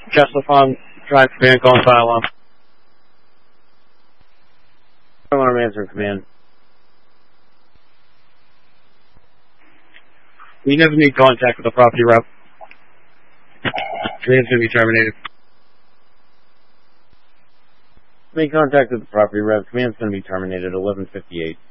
Cheslifon, Drive Command, calling fire alarm. Fire alarm answering command. We never need contact with the property rep. Command's going to be terminated. Make contact with the property rep. Command's going to be terminated at 11:58.